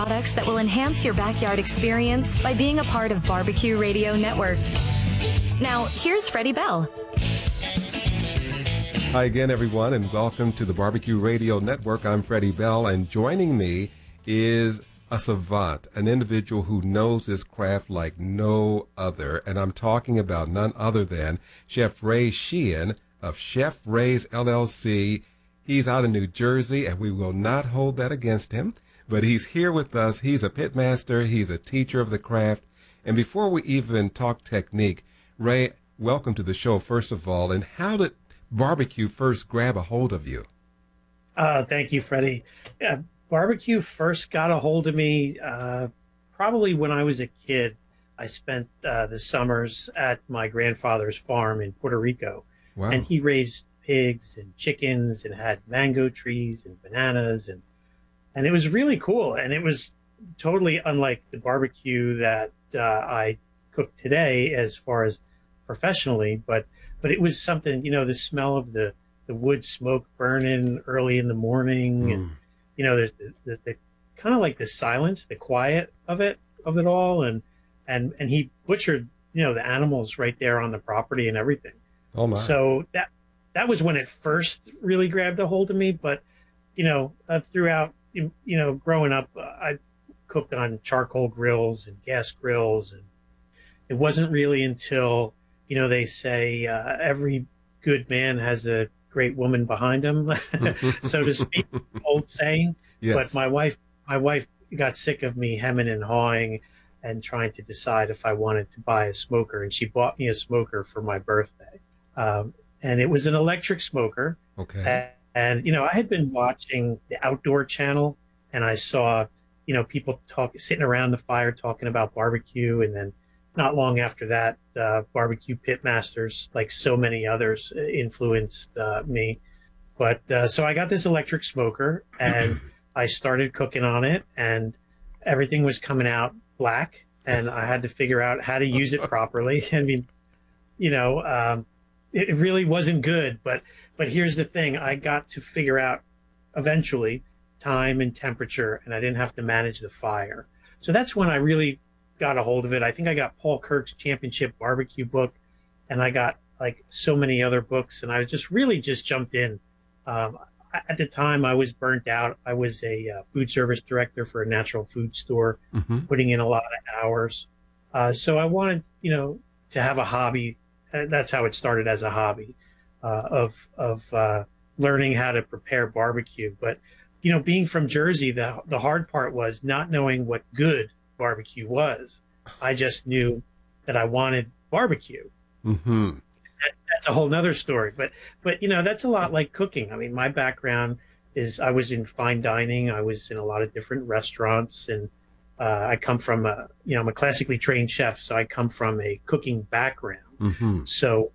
products that will enhance your backyard experience by being a part of Barbecue Radio Network. Now, here's Freddie Bell. Hi again, everyone, and welcome to the Barbecue Radio Network. I'm Freddie Bell, and joining me is a savant, an individual who knows this craft like no other, and I'm talking about none other than Chef Ray Sheehan of Chef Ray's LLC. He's out in New Jersey, and we will not hold that against him, but he's here with us. He's a pitmaster. He's a teacher of the craft. And before we even talk technique, Ray, welcome to the show, first of all. And how did barbecue first grab a hold of you? Thank you, Freddie. Barbecue first got a hold of me probably when I was a kid. I spent the summers at my grandfather's farm in Puerto Rico. Wow. And he raised pigs and chickens and had mango trees and bananas. And it was really cool. And it was totally unlike the barbecue that I cook today as far as professionally. But it was something, you know, the smell of the wood smoke burning early in the morning. And, you know, the kind of like the silence, the quiet of it all. And he butchered, you know, the animals right there on the property and everything. Oh, my. So that was when it first really grabbed a hold of me. But, you know, throughout, you know, growing up, I cooked on charcoal grills and gas grills. And it wasn't really until, you know, they say every good man has a great woman behind him, so to speak, old saying. Yes. But my wife got sick of me hemming and hawing and trying to decide if I wanted to buy a smoker. And she bought me a smoker for my birthday. And it was an electric smoker. Okay. And, you know, I had been watching the Outdoor Channel, and I saw, you know, people sitting around the fire talking about barbecue. And then not long after that, Barbecue Pitmasters, like so many others, influenced me. But so I got this electric smoker, and I started cooking on it, and everything was coming out black, and I had to figure out how to use it properly. I mean, you know, it really wasn't good. But here's the thing. I got to figure out eventually time and temperature, and I didn't have to manage the fire. So that's when I really got a hold of it. I think I got Paul Kirk's Championship Barbecue book, and I got like so many other books, and I just jumped in. At the time, I was burnt out. I was a food service director for a natural food store, putting in a lot of hours. So I wanted, you know, to have a hobby. That's how it started, as a hobby of learning how to prepare barbecue. But, you know, being from Jersey, the hard part was not knowing what good barbecue was. I just knew that I wanted barbecue. That's a whole nother story. But you know, that's a lot like cooking. I mean, my background is I was in fine dining. I was in a lot of different restaurants, and I come from I'm a classically trained chef, so I come from a cooking background. So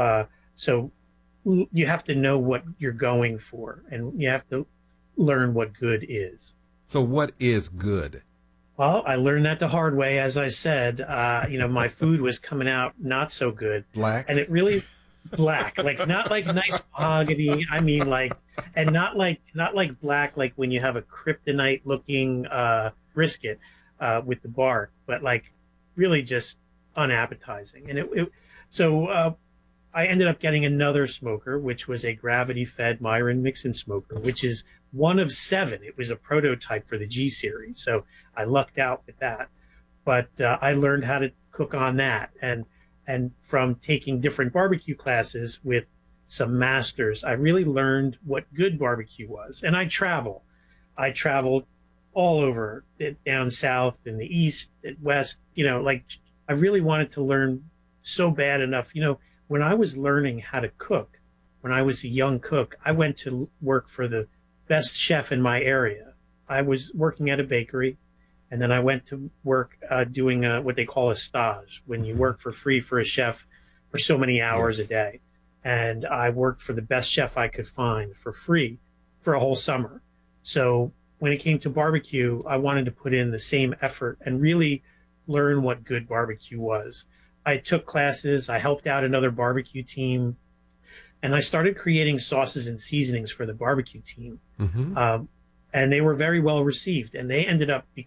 you have to know what you're going for, and you have to learn what good is. So what is good? Well, I learned that the hard way. As I said, you know, my food was coming out not so good. Black? And it really black, like not like nice mahogany. I mean, like, and not like black, like when you have a kryptonite looking brisket with the bark, but like really just unappetizing. And so I ended up getting another smoker, which was a gravity fed Myron Mixon smoker, which is one of 7. It was a prototype for the G series. So I lucked out with that. But I learned how to cook on that. And from taking different barbecue classes with some masters, I really learned what good barbecue was. And I traveled all over, down south, in the east, west, you know, like I really wanted to learn so bad enough. You know, when I was learning how to cook, when I was a young cook, I went to work for the best chef in my area. I was working at a bakery, and then I went to work doing what they call a stage, when you work for free for a chef for so many hours a day. And I worked for the best chef I could find for free for a whole summer. So when it came to barbecue, I wanted to put in the same effort and really learn what good barbecue was. I took classes, I helped out another barbecue team, and I started creating sauces and seasonings for the barbecue team. And they were very well received, and they ended up